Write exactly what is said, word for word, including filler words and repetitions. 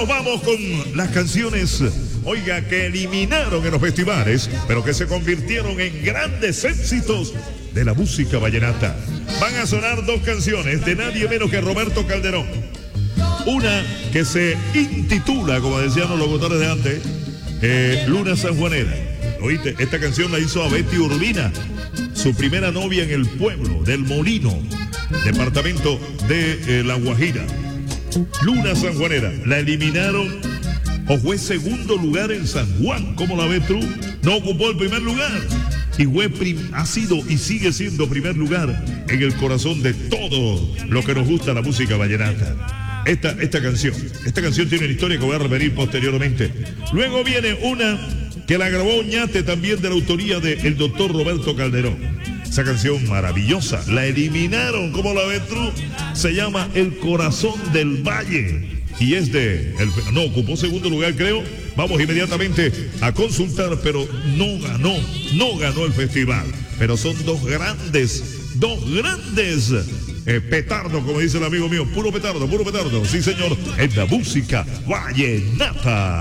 nos vamos con las canciones, oiga, que eliminaron en los festivales, pero que se convirtieron en grandes éxitos de la música vallenata. Van a sonar dos canciones de nadie menos que Roberto Calderón. Una que se intitula, como decían los locutores de antes, eh, Luna Sanjuanera. Oíste, esta canción la hizo a Betty Urbina, su primera novia en el pueblo del Molino, departamento de eh, La Guajira. Luna Sanjuanera, la eliminaron o fue segundo lugar en San Juan. ¿Cómo la ves tú? No ocupó el primer lugar y fue ha sido y sigue siendo primer lugar en el corazón de todo lo que nos gusta la música vallenata. Esta, esta canción, esta canción tiene una historia que voy a referir posteriormente. Luego viene una que la grabó Oñate, también de la autoría del doctor Roberto Calderón. Esa canción maravillosa, la eliminaron, ¿cómo la ves tú? Se llama El Corazón del Valle y es de, el, no, ocupó segundo lugar creo. Vamos inmediatamente a consultar, pero no ganó, no ganó el festival. Pero son dos grandes, dos grandes eh, petardos, como dice el amigo mío, puro petardo, puro petardo. Sí señor, en la música vallenata.